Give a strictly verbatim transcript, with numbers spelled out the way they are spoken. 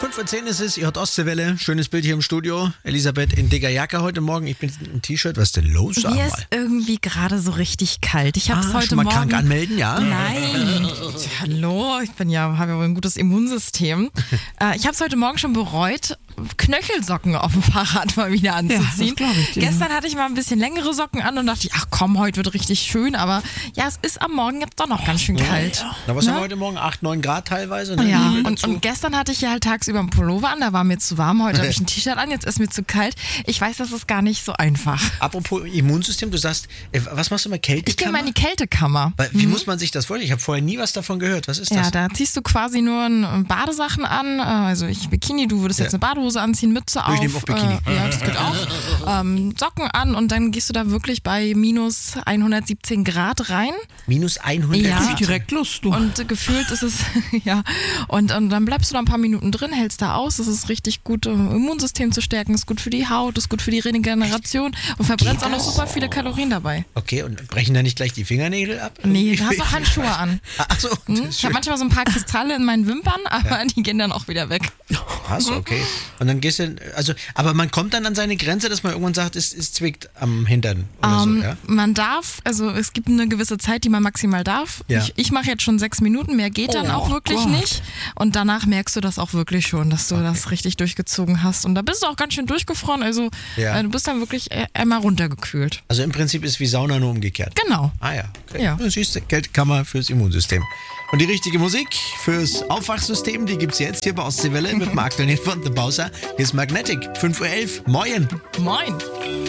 fünf Uhr zehn ist es, ihr hört Ostseewelle. Schönes Bild hier im Studio. Elisabeth in dicker Jacke heute Morgen. Ich bin im T-Shirt. Was ist denn los? Sag Mir mal. ist irgendwie gerade so richtig kalt. Ich habe es Ah, heute schon mal Morgen. krank anmelden, ja? Nein. Hallo, ich bin ja, habe ja wohl ein gutes Immunsystem. äh, ich habe es heute Morgen schon bereut, Knöchelsocken auf dem Fahrrad mal wieder anzuziehen. Ja, das glaub ich dir. Gestern hatte ich mal ein bisschen längere Socken an und dachte ich, ach komm, heute wird richtig schön. Aber ja, es ist am Morgen jetzt doch noch ganz schön kalt. Na, was Ne? haben wir heute Morgen? acht, neun Grad teilweise? Ne? Ja, Nebel und, dazu. und gestern hatte ich ja halt tagsüber einen Pullover an, da war mir zu warm. Heute habe ich ein T-Shirt an, jetzt ist mir zu kalt. Ich weiß, das ist gar nicht so einfach. Apropos Immunsystem, du sagst, äh, was machst du mal, Kältekammer? Ich gehe mal in die Kältekammer. Weil, Wie muss man sich das vorstellen? Ich habe vorher nie was davon gehört. Was ist Ja, das? da ziehst du quasi nur ein- Badesachen an, äh, also ich Bikini, du würdest Ja. jetzt eine Badehose anziehen, Mütze auf. Ich nehme auch Bikini. Äh, ja, das geht auch. Ähm, Socken an und dann gehst du da wirklich bei minus hundertsiebzehn Grad rein. Minus hundert. Ja. Direkt Lust, du. Und äh, gefühlt ist es, ja, und, und dann bleibst du da ein paar Minuten drin, hältst da aus. Das ist richtig gut, um Immunsystem zu stärken, ist gut für die Haut, ist gut für die Regeneration und verbrennst auch noch super viele Kalorien dabei. Okay, und brechen da nicht gleich die Fingernägel ab? Nee, du hast auch Handschuhe an. Ach so, das Hm? ist Ich habe schön. manchmal so ein paar Kristalle in meinen Wimpern, aber die gehen dann auch wieder weg. Krass, okay. Und dann gehst du, also, aber man kommt dann an seine Grenze, dass man irgendwann sagt, es, es zwickt am Hintern oder Ähm, so, ja? Man darf, also es gibt eine gewisse Zeit, die man maximal darf. Ja. Ich, ich mache jetzt schon sechs Minuten, mehr geht dann Oh auch wirklich Gott. nicht. Und danach merkst du das auch wirklich schon, dass du das richtig durchgezogen hast. Und da bist du auch ganz schön durchgefroren. Also Ja. äh, du bist dann wirklich äh, einmal runtergekühlt. Also im Prinzip ist wie Sauna nur umgekehrt. Genau. Ah ja, okay. Ja. Das siehst du, Kältekammer fürs Immunsystem. Und die richtige Musik fürs Aufwachsystem, die gibt's jetzt hier bei Ostseewelle mit dem aktuellen Hit von The Bowser. Hier ist Magnetic, fünf Uhr elf. Moin! Moin.